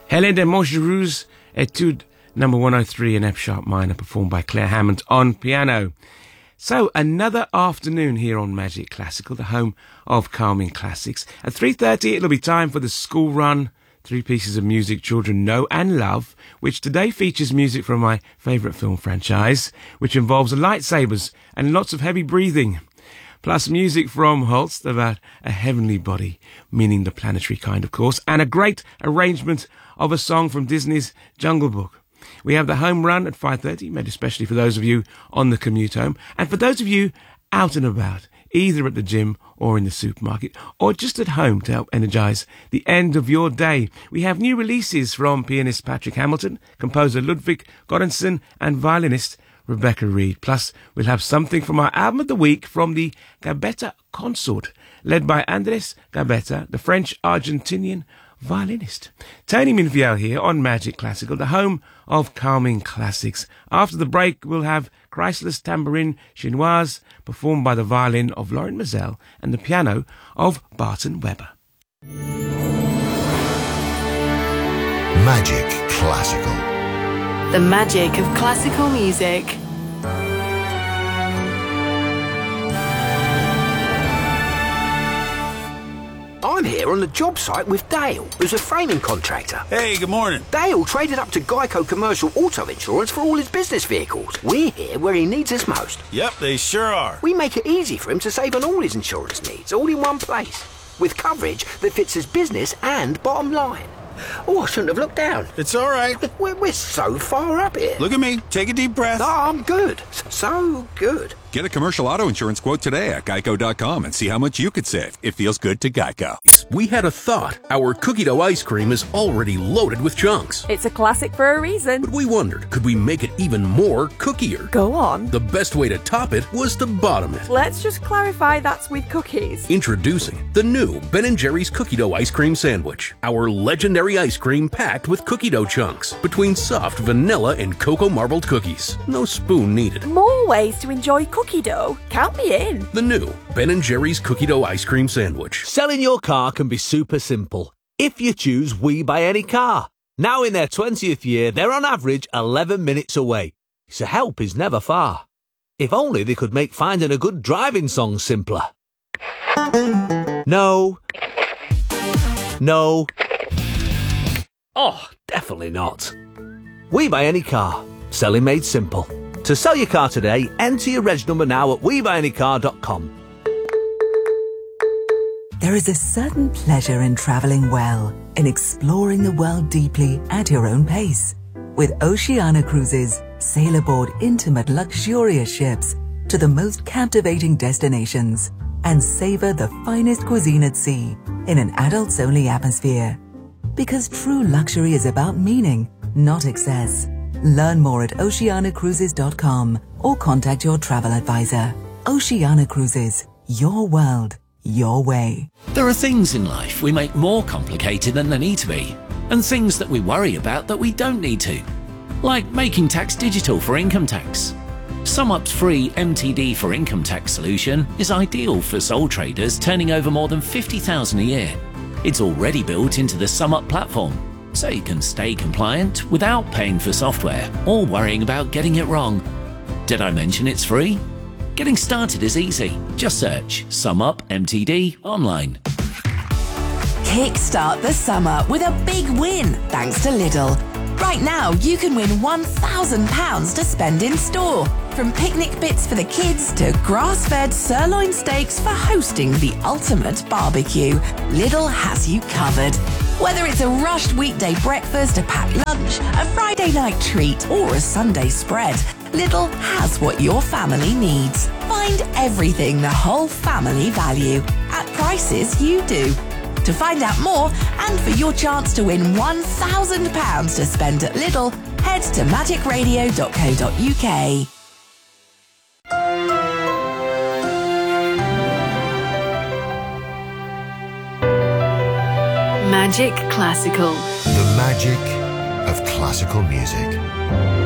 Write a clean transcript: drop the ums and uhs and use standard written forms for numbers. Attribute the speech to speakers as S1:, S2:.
S1: Hélène de Montgeroux's Etude number 103 in F-sharp minor, performed by Claire Hammond on piano. So, another afternoon here on Magic Classical, the home of calming classics. At 3:30, it'll be time for the school run. 3 pieces of music children know and love, which today features music from my favourite film franchise, which involves lightsabers and lots of heavy breathing. Plus music from Holst about a heavenly body, meaning the planetary kind, of course, and a great arrangement of a song from Disney's Jungle Book. We have the home run at 5:30, made especially for those of you on the commute home, and for those of you out and about, either at the gym or in the supermarket, or just at home to help energise the end of your day. We have new releases from pianist Patrick Hamilton, composer Ludwig Göransson, and violinist Rebecca Reed. Plus, we'll have something from our album of the week from the Gabetta Consort, led by Andrés Gabetta, the French-Argentinian violinist. Tony Minfiel here on Magic Classical, the home of calming classics. After the break, we'll have Chrysler's Tambourine Chinoise, performed by the violin of Lauren Mazel and the piano of Barton Weber.
S2: Magic Classical.
S3: The magic of classical music.
S4: I'm here on the job site with Dale, who's a framing contractor.
S5: Hey, good morning.
S4: Dale traded up to Geico Commercial Auto Insurance for all his business vehicles. We're here where he needs us most.
S5: Yep, they sure are.
S4: We make it easy for him to save on all his insurance needs, all in one place, with coverage that fits his business and bottom line. Oh, I shouldn't have looked down.
S5: It's all right.
S4: We're so far up here.
S5: Look at me. Take a deep breath.
S4: Oh, I'm good. So good.
S6: Get a commercial auto insurance quote today at geico.com and see how much you could save. It feels good to Geico.
S7: We had a thought. Our cookie dough ice cream is already loaded with chunks.
S8: It's a classic for a reason.
S7: But we wondered, could we make it even more cookier?
S8: Go on.
S7: The best way to top it was to bottom it.
S8: Let's just clarify that's with cookies.
S7: Introducing the new Ben & Jerry's Cookie Dough Ice Cream Sandwich. Our legendary ice cream packed with cookie dough chunks between soft vanilla and cocoa marbled cookies. No spoon needed.
S8: More ways to enjoy cookie dough. Count me in.
S7: The new Ben & Jerry's Cookie Dough Ice Cream Sandwich.
S9: Selling your car can be super simple if you choose We Buy Any Car. Now in their 20th year, they're on average 11 minutes away, so help is never far. If only they could make finding a good driving song simpler. No. No. Oh, definitely not. We Buy Any Car. Selling made simple. To sell your car today, enter your reg number now at WeBuyAnyCar.com.
S10: There is a certain pleasure in travelling well, in exploring the world deeply at your own pace. With Oceania Cruises, sail aboard intimate, luxurious ships to the most captivating destinations and savour the finest cuisine at sea in an adults-only atmosphere. Because true luxury is about meaning, not excess. Learn more at oceanacruises.com or contact your travel advisor. Oceania Cruises, your world, your way.
S11: There are things in life we make more complicated than they need to be, and things that we worry about that we don't need to, like making tax digital for income tax. SumUp's free MTD for income tax solution is ideal for sole traders turning over more than $50,000 a year. It's already built into the SumUp platform, so you can stay compliant without paying for software or worrying about getting it wrong. Did I mention it's free? Getting started is easy. Just search SumUp MTD online.
S3: Kickstart the summer with a big win thanks to Lidl. Right now, you can win £1,000 to spend in store. From picnic bits for the kids to grass-fed sirloin steaks for hosting the ultimate barbecue, Lidl has you covered. Whether it's a rushed weekday breakfast, a packed lunch, a Friday night treat, or a Sunday spread, Lidl has what your family needs. Find everything the whole family value at prices you do. To find out more and for your chance to win £1,000 to spend at Lidl, head to magicradio.co.uk. Magic Classical.
S2: The magic of classical music.